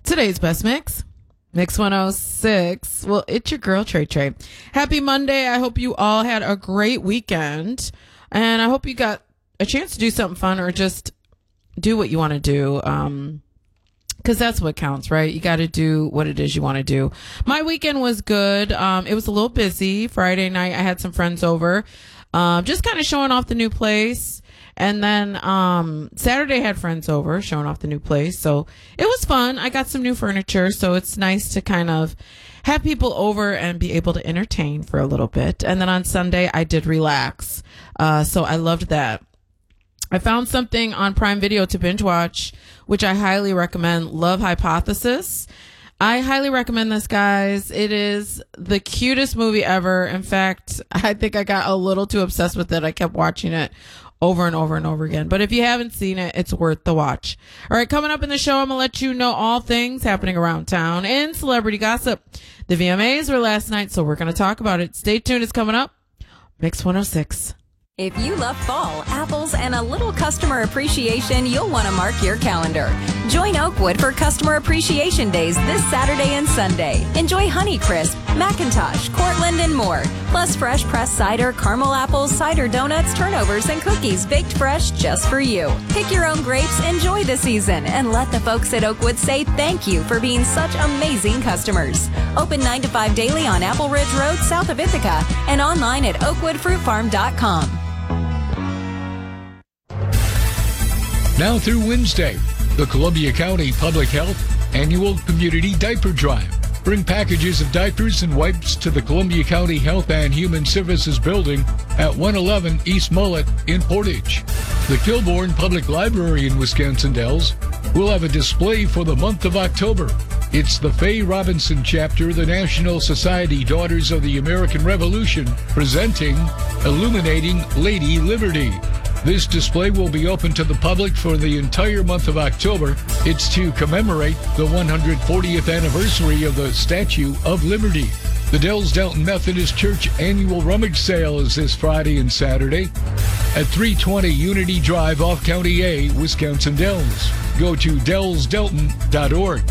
Today's best mix, Mix 106. Well, it's your girl, Trey Trey. Happy Monday. I hope you all had a great weekend. And I hope you got a chance to do something fun or just do what you want to do. Because that's what counts, right? You got to do what it is you want to do. My weekend was good. It was a little busy. Friday night, I had some friends over. Just kind of showing off the new place. And then Saturday had friends over showing off the new place. So it was fun. I got some new furniture. So it's nice to kind of have people over and be able to entertain for a little bit. And then on Sunday, I did relax. So I loved that. I found something on Prime Video to binge watch, which I highly recommend. Love Hypothesis. I highly recommend this, guys. It is the cutest movie ever. In fact, I think I got a little too obsessed with it. I kept watching it over and over and over again. But if you haven't seen it, it's worth the watch. All right, coming up in the show, I'm going to let you know all things happening around town and celebrity gossip. The VMAs were last night, so we're going to talk about it. Stay tuned. It's coming up. Mix 106. If you love fall, apples, and a little customer appreciation, you'll want to mark your calendar. Join Oakwood for Customer Appreciation Days this Saturday and Sunday. Enjoy Honeycrisp, McIntosh, Cortland, and more. Plus fresh pressed cider, caramel apples, cider donuts, turnovers, and cookies baked fresh just for you. Pick your own grapes, enjoy the season, and let the folks at Oakwood say thank you for being such amazing customers. Open 9 to 5 daily on Apple Ridge Road, south of Ithaca, and online at oakwoodfruitfarm.com. Now through Wednesday, the Columbia County Public Health Annual Community Diaper Drive. Bring packages of diapers and wipes to the Columbia County Health and Human Services Building at 111 East Mullet in Portage. The Kilbourne Public Library in Wisconsin Dells will have a display for the month of October. It's the Faye Robinson chapter of the National Society Daughters of the American Revolution presenting Illuminating Lady Liberty. This display will be open to the public for the entire month of October. It's to commemorate the 140th anniversary of the Statue of Liberty. The Dells Delton Methodist Church annual rummage sale is this Friday and Saturday at 320 Unity Drive off County A, Wisconsin Dells. Go to dellsdelton.org.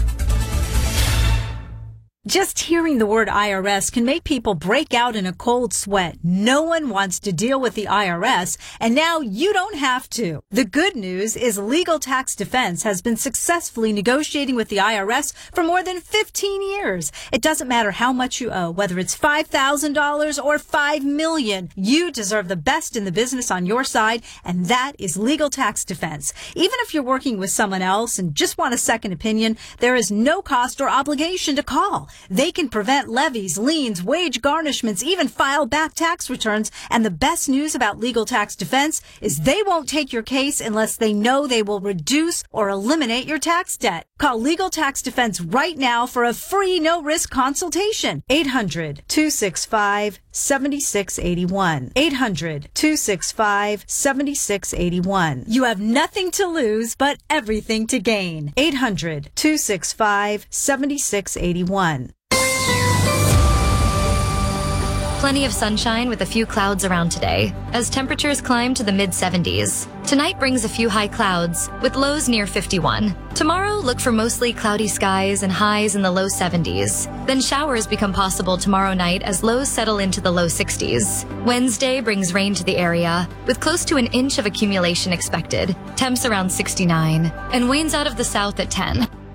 Just hearing the word IRS can make people break out in a cold sweat. No one wants to deal with the IRS, and now you don't have to. The good news is Legal Tax Defense has been successfully negotiating with the IRS for more than 15 years. It doesn't matter how much you owe, whether it's $5,000 or $5 million. You deserve the best in the business on your side, and that is Legal Tax Defense. Even if you're working with someone else and just want a second opinion, there is no cost or obligation to call. They can prevent levies, liens, wage garnishments, even file back tax returns. And the best news about Legal Tax Defense is they won't take your case unless they know they will reduce or eliminate your tax debt. Call Legal Tax Defense right now for a free no-risk consultation. 800-265-7681. 800-265-7681. You have nothing to lose but everything to gain. 800-265-7681. Plenty of sunshine with a few clouds around today, as temperatures climb to the mid-70s. Tonight brings a few high clouds, with lows near 51. Tomorrow, look for mostly cloudy skies and highs in the low 70s. Then showers become possible tomorrow night as lows settle into the low 60s. Wednesday brings rain to the area, with close to an inch of accumulation expected. Temps around 69, and winds out of the south at 10.